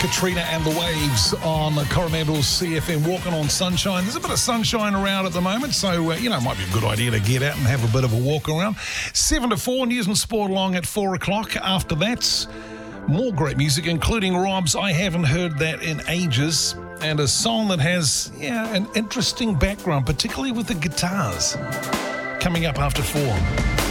Katrina and the Waves on Coromandel CFM, walking on sunshine. There's a bit of sunshine around at the moment, so, it might be a good idea to get out and have a bit of a walk around. 7 to 4, news and sport along at 4 o'clock. After that, more great music, including Rob's I Haven't Heard That in Ages, and a song that has, an interesting background, particularly with the guitars. Coming up after 4.